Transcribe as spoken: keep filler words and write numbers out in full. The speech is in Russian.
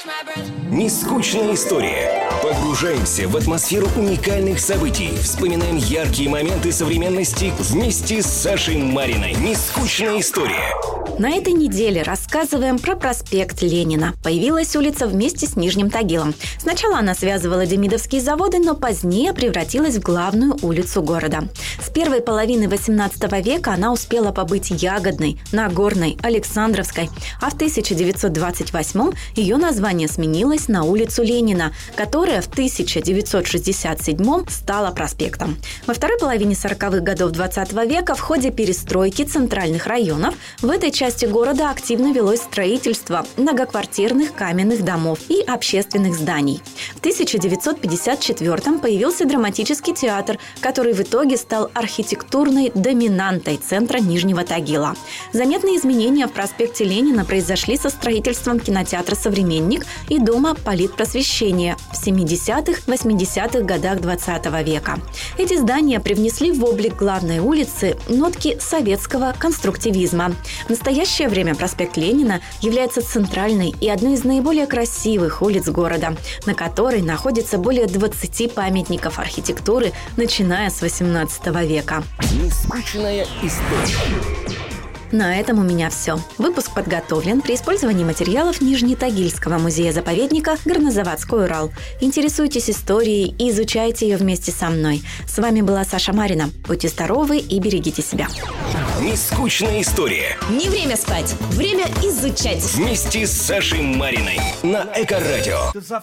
Нескучная история. Погружаемся в атмосферу уникальных событий. Вспоминаем яркие моменты современности вместе с Сашей Мариной. Нескучная история. На этой неделе рассказываем про проспект Ленина. Появилась улица вместе с Нижним Тагилом. Сначала она связывала Демидовские заводы, но позднее превратилась в главную улицу города. С первой половины восемнадцатого века она успела побыть Ягодной, Нагорной, Александровской, а в тысяча девятьсот двадцать восьмом ее название сменилось на улицу Ленина, которая в тысяча девятьсот шестьдесят седьмом стала проспектом. Во второй половине сороковых годов двадцатого века в ходе перестройки центральных районов в этой части города активно велось строительство многоквартирных каменных домов и общественных зданий. В тысяча девятьсот пятьдесят четвёртом появился драматический театр, который в итоге стал архитектурной доминантой центра Нижнего Тагила. Заметные изменения в проспекте Ленина произошли со строительством кинотеатра «Современник» и дома политпросвещения в семидесятых-восьмидесятых годах двадцатого века. Эти здания привнесли в облик главной улицы нотки советского конструктивизма. В настоящее время проспект Ленина является центральной и одной из наиболее красивых улиц города, на которой находится более двадцати памятников архитектуры, начиная с восемнадцатого века. Нескучная история. На этом у меня все. Выпуск подготовлен при использовании материалов Нижнетагильского музея-заповедника «Горнозаводской Урал». Интересуйтесь историей и изучайте ее вместе со мной. С вами была Саша Марина. Будьте здоровы и берегите себя. Нескучная история. Не время спать, время изучать. Вместе с Сашей Мариной на Эко-радио.